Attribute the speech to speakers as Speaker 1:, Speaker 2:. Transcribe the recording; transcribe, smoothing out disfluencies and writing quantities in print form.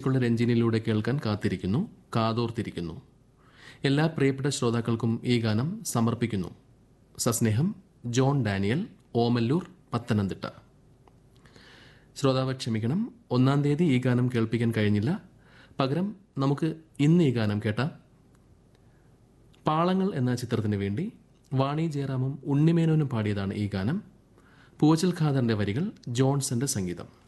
Speaker 1: മ്യൂസിക്കുള്ള രഞ്ജിനിയിലൂടെ കേൾക്കാൻ കാത്തിരിക്കുന്നു, കാതോർത്തിരിക്കുന്നു. എല്ലാ പ്രിയപ്പെട്ട ശ്രോതാക്കൾക്കും ഈ ഗാനം സമർപ്പിക്കുന്നു. സസ്നേഹം, ജോൺ ഡാനിയൽ, ഓമല്ലൂർ, പത്തനംതിട്ട. ശ്രോതാവ് ക്ഷമിക്കണം, 1-ാം തീയതി ഈ ഗാനം കേൾപ്പിക്കാൻ കഴിഞ്ഞില്ല. പകരം നമുക്ക് ഇന്ന് ഈ ഗാനം കേട്ടാം. പാളങ്ങൾ എന്ന ചിത്രത്തിന് വേണ്ടി വാണി ജയറാമും ഉണ്ണിമേനോനും പാടിയതാണ് ഈ ഗാനം. പൂവച്ചൽ ഖാദറിന്റെ വരികൾ, ജോൺസന്റെ സംഗീതം.